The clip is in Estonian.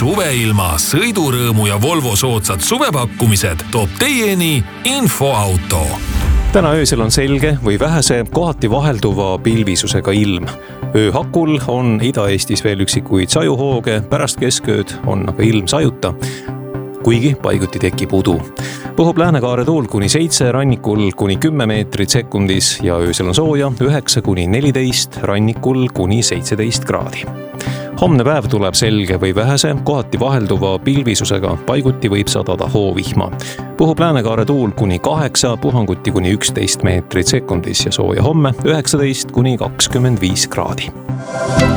Suveilma, sõidurõõmu ja Volvo soodsad suvepakkumised toob teieni Infoauto. Täna öösel on selge või vähese kohati vahelduva pilvisusega ilm. Ööhakul on Ida-Eestis veel üksikuid sajuhooge, pärast keskööd on aga ilm sajuta, kuigi paiguti tekib udu. Puhub läänekaare tuul kuni 7, rannikul kuni 10 meetrit sekundis ja öösel on sooja 9 kuni 14, rannikul kuni 17 kraadi. Homne päev tuleb selge või vähese, kohati vahelduva pilvisusega, paiguti võib sadada hoovihma. Puhub läänekaare tuul kuni 8, puhanguti kuni 11 meetrit sekundis ja sooja homme 19 kuni 25 kraadi.